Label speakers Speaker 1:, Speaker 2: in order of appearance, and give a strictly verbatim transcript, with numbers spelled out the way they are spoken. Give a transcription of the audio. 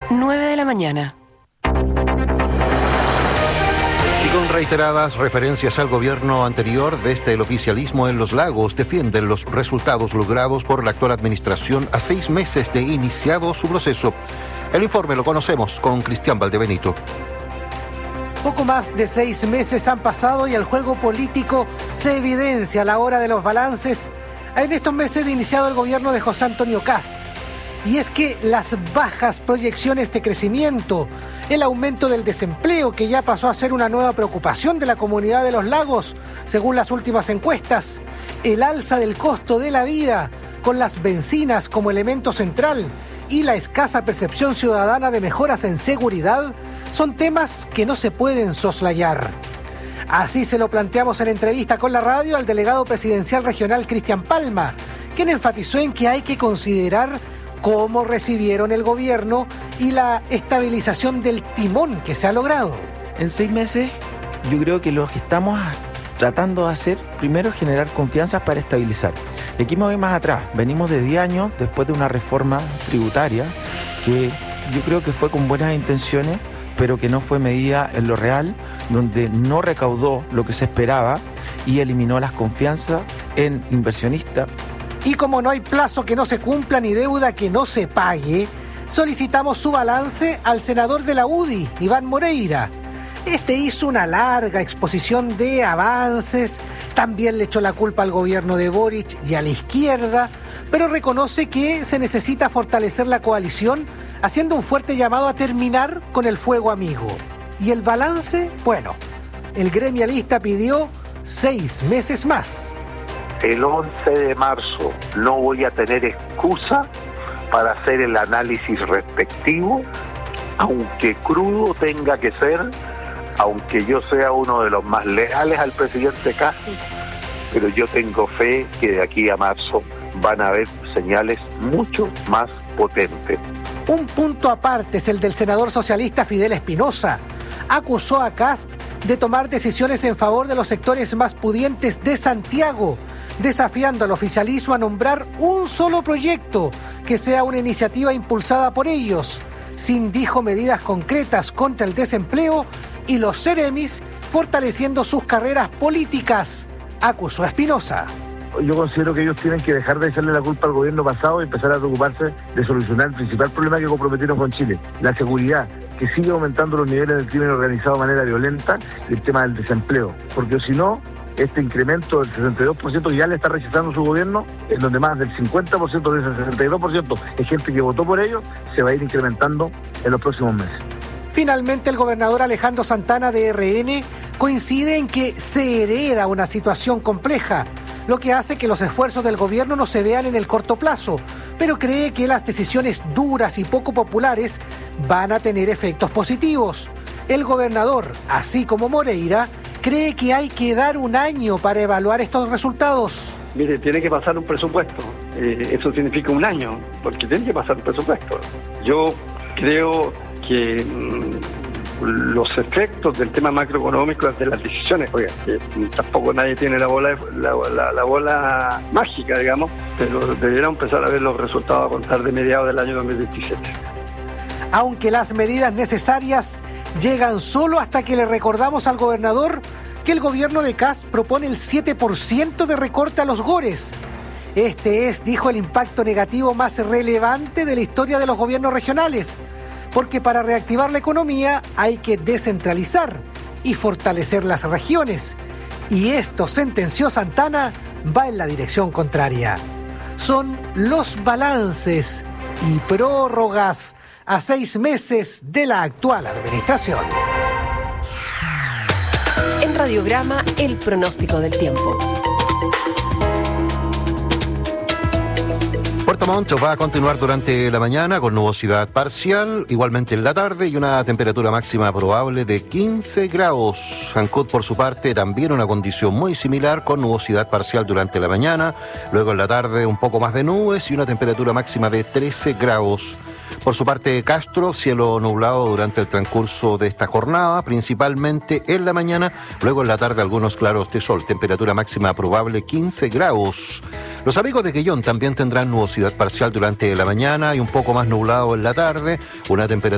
Speaker 1: nueve de la mañana.
Speaker 2: Y con reiteradas referencias al gobierno anterior, desde el oficialismo en Los Lagos defienden los resultados logrados por la actual administración a seis meses de iniciado su proceso. El informe lo conocemos con Cristian Valdebenito.
Speaker 3: Poco más de seis meses han pasado y el juego político se evidencia a la hora de los balances en estos meses de iniciado el gobierno de José Antonio Kast. Y es que las bajas proyecciones de crecimiento, el aumento del desempleo, que ya pasó a ser una nueva preocupación de la comunidad de Los Lagos, según las últimas encuestas, el alza del costo de la vida, con las bencinas como elemento central, y la escasa percepción ciudadana de mejoras en seguridad, son temas que no se pueden soslayar. Así se lo planteamos en entrevista con la radio al delegado presidencial regional Cristian Palma, quien enfatizó en que hay que considerar cómo recibieron el gobierno y la estabilización del timón que se ha logrado.
Speaker 4: En seis meses, yo creo que lo que estamos tratando de hacer, primero, es generar confianza para estabilizar. Y aquí me voy más atrás. Venimos de diez años después de una reforma tributaria que yo creo que fue con buenas intenciones, pero que no fue medida en lo real, donde no recaudó lo que se esperaba y eliminó las confianzas en inversionistas.
Speaker 3: Y como no hay plazo que no se cumpla ni deuda que no se pague, solicitamos su balance al senador de la U D I, Iván Moreira. Este hizo una larga exposición de avances, también le echó la culpa al gobierno de Boric y a la izquierda, pero reconoce que se necesita fortalecer la coalición, haciendo un fuerte llamado a terminar con el fuego amigo. Y el balance, bueno, el gremialista pidió seis meses más.
Speaker 5: El once de marzo no voy a tener excusa para hacer el análisis respectivo, aunque crudo tenga que ser, aunque yo sea uno de los más leales al presidente Kast, pero yo tengo fe que de aquí a marzo van a haber señales mucho más potentes.
Speaker 3: Un punto aparte es el del senador socialista Fidel Espinosa. Acusó a Kast de tomar decisiones en favor de los sectores más pudientes de Santiago, desafiando al oficialismo a nombrar un solo proyecto que sea una iniciativa impulsada por ellos, sin, dijo, medidas concretas contra el desempleo y los seremis fortaleciendo sus carreras políticas, acusó a Espinosa.
Speaker 6: Yo considero que ellos tienen que dejar de echarle la culpa al gobierno pasado y empezar a preocuparse de solucionar el principal problema que comprometieron con Chile, la seguridad, que sigue aumentando los niveles del crimen organizado de manera violenta, y el tema del desempleo, porque si no, este incremento del sesenta y dos por ciento que ya le está rechazando su gobierno, en donde más del cincuenta por ciento de ese sesenta y dos por ciento es gente que votó por ellos, se va a ir incrementando en los próximos meses.
Speaker 3: Finalmente, el gobernador Alejandro Santana de R N coincide en que se hereda una situación compleja, lo que hace que los esfuerzos del gobierno no se vean en el corto plazo, pero cree que las decisiones duras y poco populares van a tener efectos positivos. El gobernador, así como Moreira, cree que hay que dar un año para evaluar estos resultados.
Speaker 7: Mire, tiene que pasar un presupuesto. Eh, eso significa un año, porque tiene que pasar un presupuesto. Yo creo que mmm, los efectos del tema macroeconómico de las decisiones, oiga, que tampoco nadie tiene la bola, la, la, la bola mágica, digamos, pero deberíamos empezar a ver los resultados a contar de mediados del año dos mil veintisiete.
Speaker 3: Aunque las medidas necesarias llegan solo hasta que le recordamos al gobernador que el gobierno de Kast propone el siete por ciento de recorte a los gores. Este es, dijo, el impacto negativo más relevante de la historia de los gobiernos regionales, porque para reactivar la economía hay que descentralizar y fortalecer las regiones. Y esto, sentenció Santana, va en la dirección contraria. Son los balances y prórrogas a seis meses de la actual administración.
Speaker 1: En Radiograma, el pronóstico del tiempo.
Speaker 2: Puerto Montt va a continuar durante la mañana con nubosidad parcial, igualmente en la tarde, y una temperatura máxima probable de quince grados. Ancud, por su parte, también una condición muy similar, con nubosidad parcial durante la mañana, luego en la tarde un poco más de nubes y una temperatura máxima de trece grados. Por su parte, Castro, cielo nublado durante el transcurso de esta jornada, principalmente en la mañana, luego en la tarde algunos claros de sol, temperatura máxima probable quince grados. Los amigos de Quellón también tendrán nubosidad parcial durante la mañana y un poco más nublado en la tarde, una temperatura